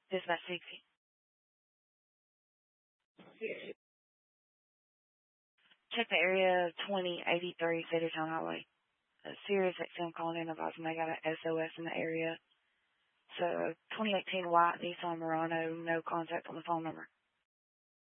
Dispatch 60. Check the area 2083 Cedartown Highway. Sirius XM calling in advising they got an SOS in the area. So 2018 white Nissan Murano, no contact on the phone number.